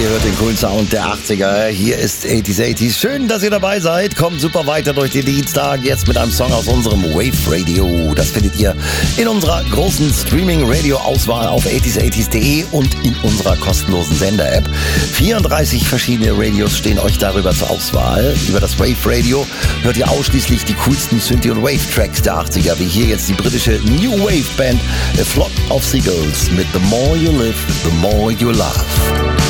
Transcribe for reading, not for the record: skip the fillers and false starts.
Ihr hört den coolen Sound der 80er. Hier ist 80s. Schön, dass ihr dabei seid. Kommt super weiter durch den Dienstag. Jetzt mit einem Song aus unserem Wave Radio. Das findet ihr in unserer großen Streaming-Radio-Auswahl auf 80s80s.de und in unserer kostenlosen Sender-App. 34 verschiedene Radios stehen euch darüber zur Auswahl. Über das Wave Radio hört ihr ausschließlich die coolsten Synthie- und Wave-Tracks der 80er, wie hier jetzt die britische New Wave-Band A Flock of Seagulls mit The More You Live, The More You Love.